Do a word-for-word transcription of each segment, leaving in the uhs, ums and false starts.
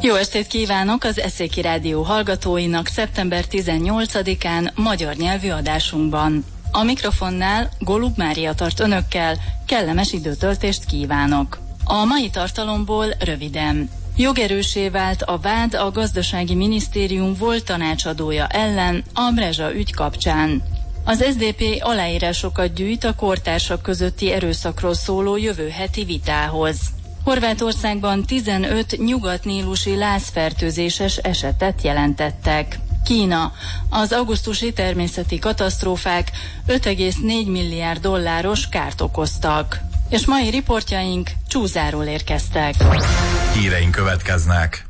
Jó estét kívánok az Eszéki Rádió hallgatóinak szeptember tizennyolcadikán magyar nyelvű adásunkban. A mikrofonnál Golub Mária tart önökkel, kellemes időtöltést kívánok. A mai tartalomból röviden. Jogerőssé vált a vád a Gazdasági Minisztérium volt tanácsadója ellen a Mrezsa ügy kapcsán. Az es zé dé pé aláírásokat gyűjt a kortársak közötti erőszakról szóló jövő heti vitához. Horvátországban tizenöt nyugatnílusi lázfertőzéses esetet jelentettek. Kína. Az augusztusi természeti katasztrófák öt egész négy milliárd dolláros kárt okoztak. És mai riportjaink Csúzáról érkeztek. Híreink következnek.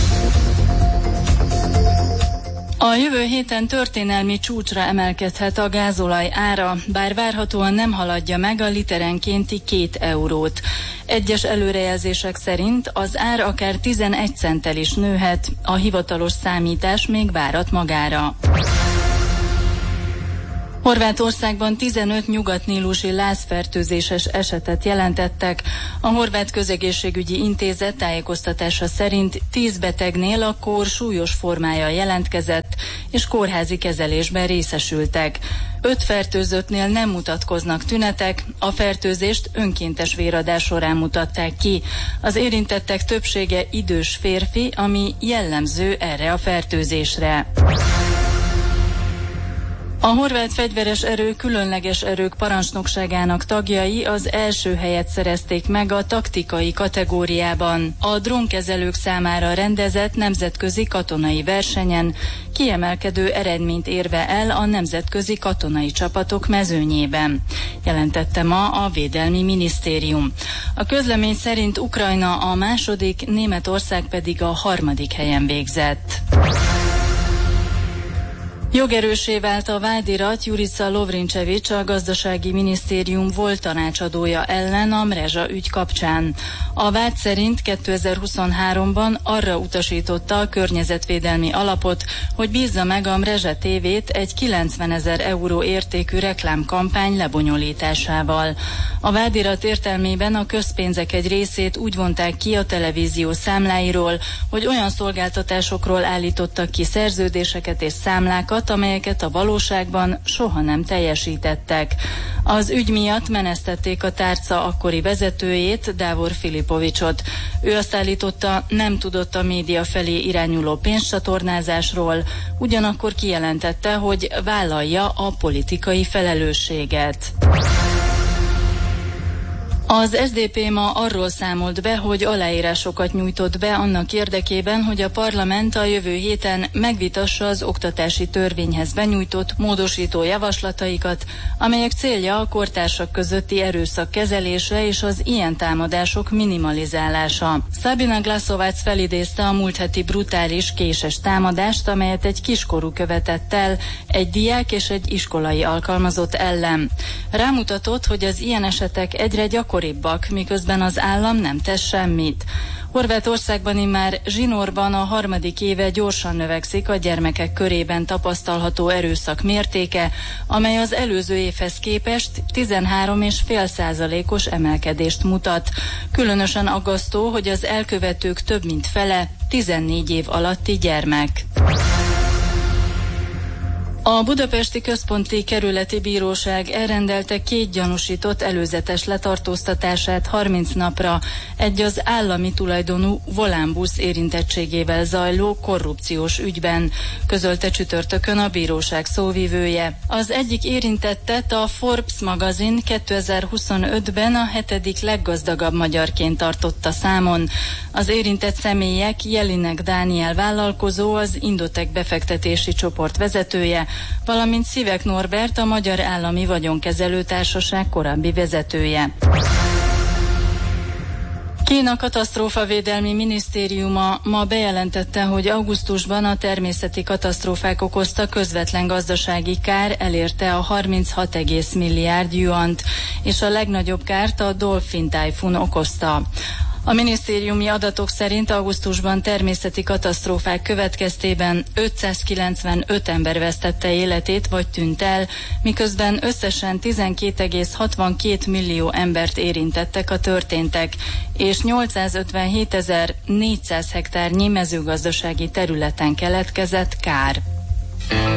A jövő héten történelmi csúcsra emelkedhet a gázolaj ára, bár várhatóan nem haladja meg a literenkénti két eurót. Egyes előrejelzések szerint az ár akár tizenegy centtel is nőhet, a hivatalos számítás még várat magára. Horvátországban tizenöt nyugatnílusi lázfertőzéses esetet jelentettek. A Horvát Közegészségügyi Intézet tájékoztatása szerint tíz betegnél a kór súlyos formája jelentkezett, és kórházi kezelésben részesültek. Öt fertőzöttnél nem mutatkoznak tünetek, a fertőzést önkéntes véradás során mutatták ki. Az érintettek többsége idős férfi, ami jellemző erre a fertőzésre. A horvát fegyveres erő különleges erők parancsnokságának tagjai az első helyet szerezték meg a taktikai kategóriában. A drónkezelők számára rendezett nemzetközi katonai versenyen kiemelkedő eredményt érve el a nemzetközi katonai csapatok mezőnyében, jelentette ma a Védelmi Minisztérium. A közlemény szerint Ukrajna a második, Németország pedig a harmadik helyen végzett. Jogerőssé vált a vádirat Jurica Lovrincsevics, a Gazdasági Minisztérium volt tanácsadója ellen a Mrezsa ügy kapcsán. A vád szerint kétezer-huszonháromban arra utasította a környezetvédelmi alapot, hogy bízza meg a Mrezsa tévét egy kilencvenezer euró értékű reklámkampány lebonyolításával. A vádirat értelmében a közpénzek egy részét úgy vonták ki a televízió számláiról, hogy olyan szolgáltatásokról állítottak ki szerződéseket és számlákat, amelyeket a valóságban soha nem teljesítettek. Az ügy miatt menesztették a tárca akkori vezetőjét, Davor Filipovicsot. Ő azt állította, nem tudott a média felé irányuló pénzcsatornázásról, ugyanakkor kijelentette, hogy vállalja a politikai felelősséget. Az es zé dé pé ma arról számolt be, hogy aláírásokat nyújtott be annak érdekében, hogy a parlament a jövő héten megvitassa az oktatási törvényhez benyújtott módosító javaslataikat, amelyek célja a kortársak közötti erőszak kezelése és az ilyen támadások minimalizálása. Sabina Glasovac felidézte a múlt heti brutális késes támadást, amelyet egy kiskorú követett el egy diák és egy iskolai alkalmazott ellen. Rámutatott, hogy az ilyen esetek egyre gyakoribbak, miközben az állam nem tesz semmit. Horvátországban immár zsinórban a harmadik éve gyorsan növekszik a gyermekek körében tapasztalható erőszak mértéke, amely az előző évhez képest tizenhárom egész öt százalékos emelkedést mutat. Különösen aggasztó, hogy az elkövetők több mint fele tizennégy év alatti gyermek. A Budapesti Központi Kerületi Bíróság elrendelte két gyanúsított előzetes letartóztatását harminc napra egy az állami tulajdonú volánbusz érintettségével zajló korrupciós ügyben, közölte csütörtökön a bíróság szóvivője. Az egyik érintettet a Forbes magazin kétezer-huszonötben a hetedik leggazdagabb magyarként tartotta számon. Az érintett személyek Jelinek Dániel vállalkozó, az Indotek befektetési csoport vezetője, valamint Szivek Norbert, a Magyar Állami Vagyonkezelő Társaság korábbi vezetője. Kína katasztrófavédelmi minisztériuma ma bejelentette, hogy augusztusban a természeti katasztrófák okozta közvetlen gazdasági kár elérte a harminchat egész milliárd juant, és a legnagyobb kárt a Dolphin tájfun okozta. A minisztériumi adatok szerint augusztusban természeti katasztrófák következtében ötszázkilencvenöt ember vesztette életét vagy tűnt el, miközben összesen tizenkét egész hatvankét millió embert érintettek a történtek, és nyolcszázötvenhétezer-négyszáz hektárnyi mezőgazdasági területen keletkezett kár.